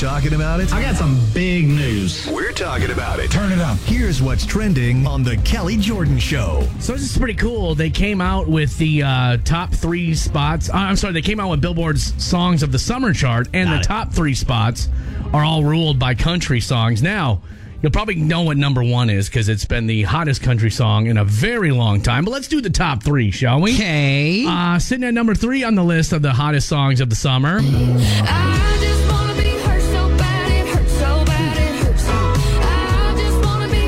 talking about it? I got some big news. We're talking about it. Turn it up. Here's what's trending on the Kelly Jordan Show. So this is pretty cool. They came out with the top 3 spots. They came out with Billboard's Songs of the Summer chart, and the top 3 spots are all ruled by country songs. Now, you'll probably know what number 1 is because it's been the hottest country song in a very long time. But let's do the top 3, shall we? Okay. Sitting at number 3 on the list of the hottest songs of the summer. I just wanna be hurt so bad, it hurts so bad, it hurts. I just wanna be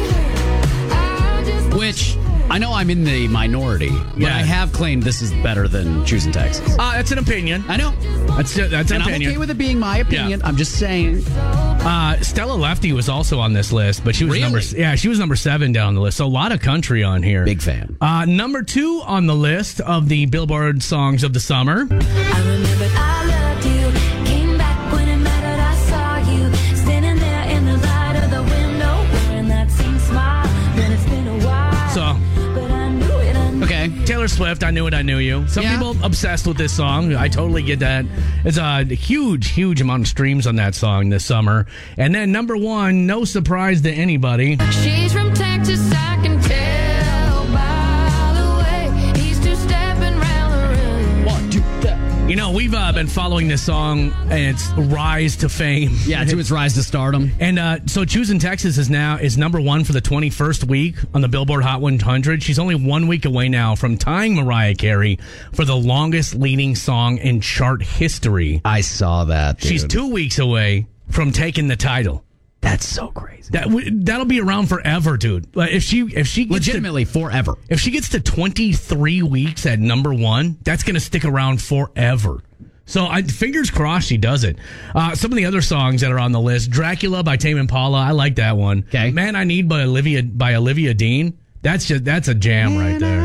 hurt. Which, I know I'm in the minority, but I have claimed this is better than Choosing Texas. That's an opinion. I know. That's an And I'm opinion. okay with it being my opinion. Yeah. I'm just saying. Stella Lefty was also on this list, but she was she was number 7 down the list. So a lot of country on here. Big fan. Number 2 on the list of the Billboard Songs of the Summer. I remembered I loved you. Came back when it mattered. I saw you standing there in the light of the window, wearing that same smile. Then it's been a while. So, But I knew it. Okay. Taylor Swift, I Knew It, I Knew You. Some people obsessed with this song. I totally get that. It's a huge amount of streams on that song this summer. And then number 1, no surprise to anybody. She's from Texas, I can tell by the way he's two-stepping round the room. 1, 2, 3. You know, we've been following this song and its rise to fame. Yeah, to its rise to stardom. And so Choosing Texas is number 1 for the 21st week on the Billboard Hot 100. She's only 1 week away now from tying Mariah Carey for the longest leading song in chart history. I saw that, dude. She's 2 weeks away from taking the title. That's so crazy. That'll be around forever, dude. Like, if she gets Legitimately forever. if she gets to 23 weeks at number 1, that's going to stick around forever. So fingers crossed she does it. Some of the other songs that are on the list: Dracula by Tame Impala. I like that one. Okay. Man I Need by Olivia Dean. That's a jam right there.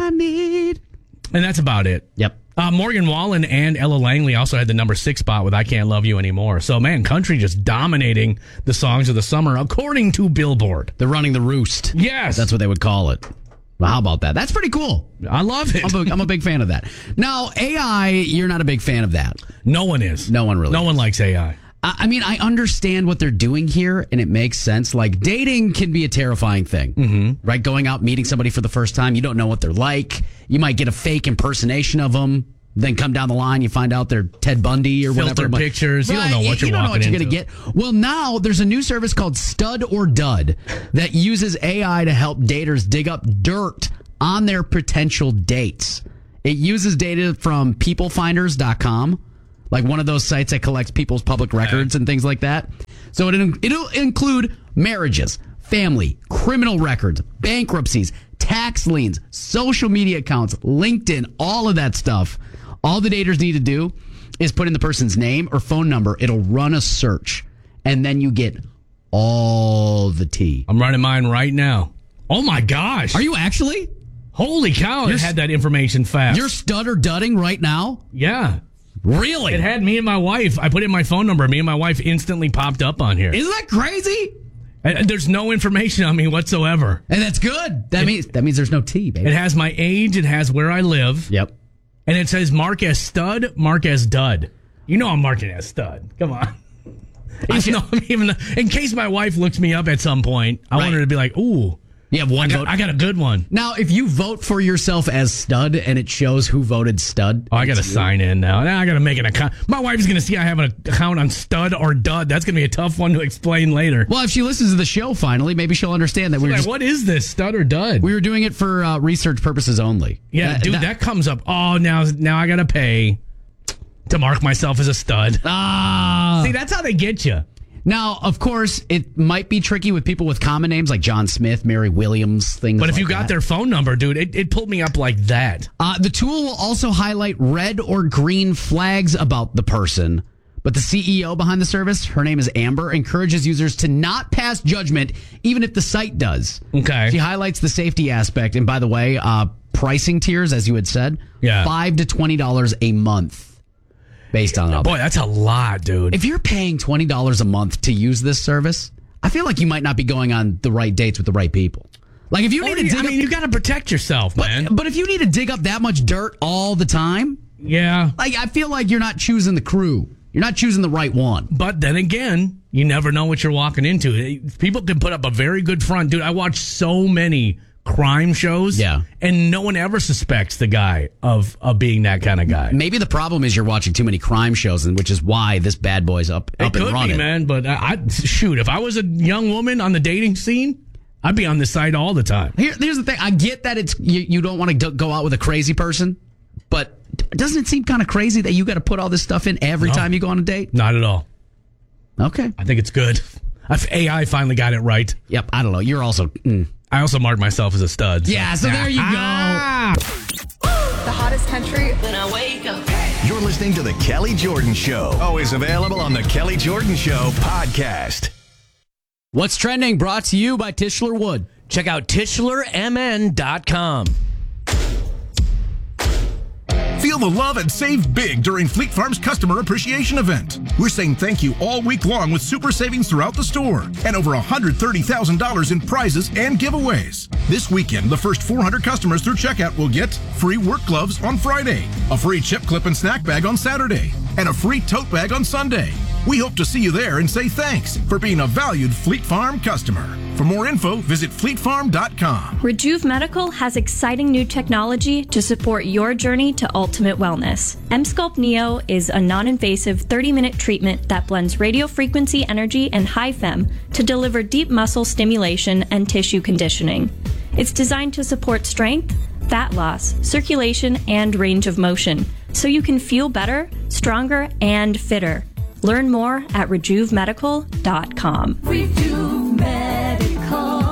And that's about it. Yep. Morgan Wallen and Ella Langley also had the number 6 spot with I Can't Love You Anymore. So, man, country just dominating the songs of the summer, according to Billboard. They're running the roost. Yes. That's what they would call it. Well, how about that? That's pretty cool. I love it. I'm a big fan of that. Now, AI, you're not a big fan of that. No one is. No one really No is. one likes AI. I mean, I understand what they're doing here, and it makes sense. Like, dating can be a terrifying thing, right? Going out, meeting somebody for the first time, you don't know what they're like. You might get a fake impersonation of them. Then come down the line, you find out they're Ted Bundy or whatever. Filtered pictures. You don't know what you're walking going into. to get. Well, now there's a new service called Stud or Dud that uses AI to help daters dig up dirt on their potential dates. It uses data from peoplefinders.com, like one of those sites that collects people's public records and things like that. So it'll include marriages, family, criminal records, bankruptcies, tax liens, social media accounts, LinkedIn, all of that stuff. All the daters need to do is put in the person's name or phone number. It'll run a search, and then you get all the tea. I'm running mine right now. Oh, my gosh. Are you actually? Holy cow, it had that information fast. You're stud or dudding right now? Yeah. Really? It had me and my wife. I put in my phone number. Me and my wife instantly popped up on here. Isn't that crazy? There's no information on me whatsoever. And that's good. That means there's no tea, baby. It has my age. It has where I live. Yep. And it says mark as stud, mark as dud. You know I'm marking as stud. Come on. Even in case my wife looks me up at some point, I want her to be like, ooh. You have one vote. I got a good one. Now, if you vote for yourself as stud and it shows who voted stud. Oh, I got to sign in now. Now I got to make an account. My wife's going to see I have an account on stud or dud. That's going to be a tough one to explain later. Well, if she listens to the show finally, maybe she'll understand that what is this, stud or dud? We were doing it for research purposes only. Yeah, that comes up. Oh, now I got to pay to mark myself as a stud. See, that's how they get you. Now, of course, it might be tricky with people with common names like John Smith, Mary Williams, things like that. But if you got their phone number, dude, it pulled me up like that. The tool will also highlight red or green flags about the person. But the CEO behind the service, her name is Amber, encourages users to not pass judgment, even if the site does. Okay. She highlights the safety aspect. And by the way, pricing tiers, as you had said, $5 to $20 a month. Based on it. Boy, that's a lot, dude. If you're paying $20 a month to use this service, I feel like you might not be going on the right dates with the right people. Like if you need to dig up, you got to protect yourself, man. But if you need to dig up that much dirt all the time, yeah. Like I feel like you're not choosing the crew. You're not choosing the right one. But then again, you never know what you're walking into. People can put up a very good front. Dude, I watch so many crime shows. Yeah. And no one ever suspects the guy of being that kind of guy. Maybe the problem is you're watching too many crime shows, and which is why this bad boy's up It and could running. be, man. But if I was a young woman on the dating scene, I'd be on this site all the time. Here's the thing. I get that it's you don't want to go out with a crazy person, but doesn't it seem kind of crazy that you got to put all this stuff in every time you go on a date? Not at all. Okay. I think it's good. AI finally got it right. Yep. I don't know. You're also... I also marked myself as a stud. Yeah, so there you go. The hottest country. When I wake up. You're listening to The Kelly Jordan Show. Always available on The Kelly Jordan Show podcast. What's trending? Brought to you by Tischler Wood. Check out TischlerMN.com. Feel the love and save big during Fleet Farm's Customer Appreciation Event. We're saying thank you all week long with super savings throughout the store and over $130,000 in prizes and giveaways. This weekend, the first 400 customers through checkout will get free work gloves on Friday, a free chip clip and snack bag on Saturday, and a free tote bag on Sunday. We hope to see you there and say thanks for being a valued Fleet Farm customer. For more info, visit fleetfarm.com. Rejuve Medical has exciting new technology to support your journey to ultimate wellness. Emsculpt Neo is a non-invasive 30-minute treatment that blends radiofrequency energy and high fem to deliver deep muscle stimulation and tissue conditioning. It's designed to support strength, fat loss, circulation, and range of motion, so you can feel better, stronger, and fitter. Learn more at RejuveMedical.com. Rejuve Medical.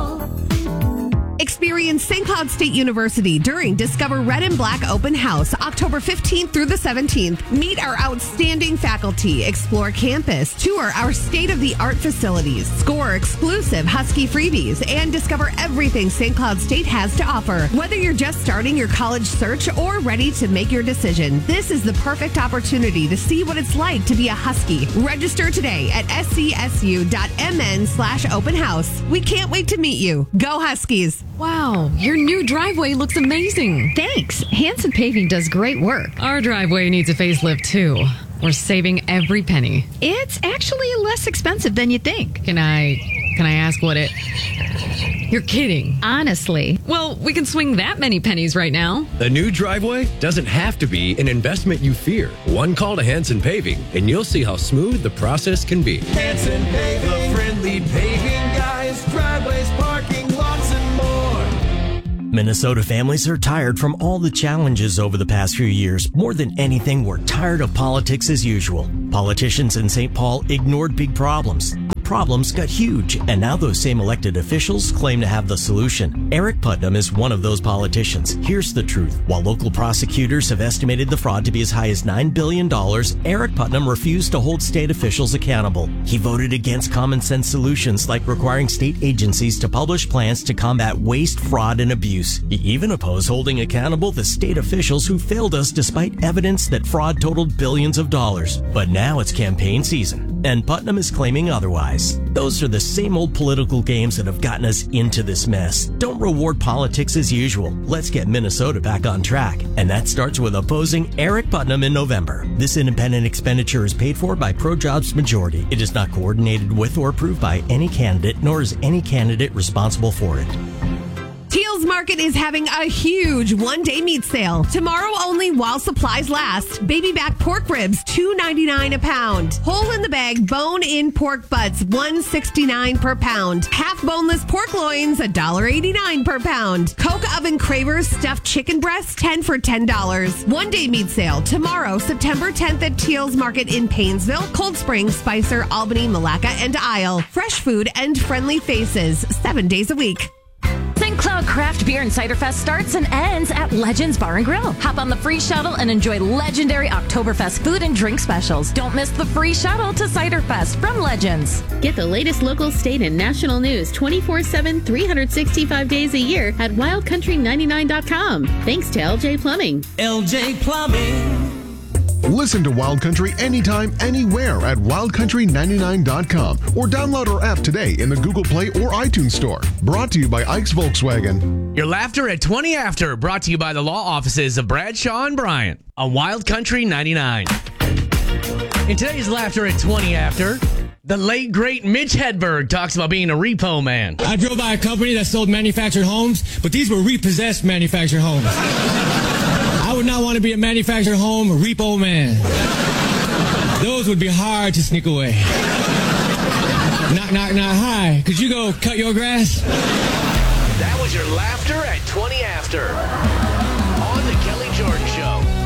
Experience St. Cloud State University during Discover Red and Black Open House, October 15th through the 17th. Meet our outstanding faculty, explore campus, tour our state-of-the-art facilities, score exclusive Husky freebies, and discover everything St. Cloud State has to offer. Whether you're just starting your college search or ready to make your decision, this is the perfect opportunity to see what it's like to be a Husky. Register today at scsu.mn/open house. We can't wait to meet you. Go Huskies! Wow, your new driveway looks amazing. Thanks. Hanson Paving does great work. Our driveway needs a facelift too. We're saving every penny. It's actually less expensive than you think. Can I ask what it... You're kidding. Honestly. Well, we can swing that many pennies right now. The new driveway doesn't have to be an investment you fear. One call to Hanson Paving, and you'll see how smooth the process can be. Hanson Paving, the friendly paving guys, driveways, parking lots, and more. Minnesota families are tired from all the challenges over the past few years. More than anything, we're tired of politics as usual. Politicians in St. Paul ignored big problems. Problems got huge, and now those same elected officials claim to have the solution. Eric Putnam is one of those politicians. Here's the truth. While local prosecutors have estimated the fraud to be as high as $9 billion, Eric Putnam refused to hold state officials accountable. He voted against common sense solutions like requiring state agencies to publish plans to combat waste, fraud, and abuse. He even opposed holding accountable the state officials who failed us despite evidence that fraud totaled billions of dollars. But now it's campaign season, and Putnam is claiming otherwise. Those are the same old political games that have gotten us into this mess. Don't reward politics as usual. Let's get Minnesota back on track. And that starts with opposing Eric Putnam in November. This independent expenditure is paid for by ProJobs Majority. It is not coordinated with or approved by any candidate, nor is any candidate responsible for it. Teals Market is having a huge one-day meat sale. Tomorrow only while supplies last. Baby back pork ribs, $2.99 a pound. Whole in the bag, bone-in pork butts, $1.69 per pound. Half boneless pork loins, $1.89 per pound. Coke oven cravers stuffed chicken breasts, 10 for $10. One-day meat sale tomorrow, September 10th at Teals Market in Paynesville, Cold Spring, Spicer, Albany, Malacca, and Isle. Fresh food and friendly faces, 7 days a week. St. Cloud Craft Beer and Cider Fest starts and ends at Legends Bar and Grill. Hop on the free shuttle and enjoy legendary Oktoberfest food and drink specials. Don't miss the free shuttle to Cider Fest from Legends. Get the latest local, state, and national news 24/7, 365 days a year at wildcountry99.com. Thanks to LJ Plumbing. LJ Plumbing. Listen to Wild Country anytime, anywhere at wildcountry99.com or download our app today in the Google Play or iTunes Store. Brought to you by Ike's Volkswagen. Your laughter at 20 after, brought to you by the law offices of Bradshaw and Bryant on Wild Country 99. In today's Laughter at 20 After, the late, great Mitch Hedberg talks about being a repo man. I drove by a company that sold manufactured homes, but these were repossessed manufactured homes. I would not want to be a manufactured home repo man. Those would be hard to sneak away. Knock, knock, knock. Hi, could you go cut your grass? That was your Laughter at 20 After on The Kelly Jordan Show.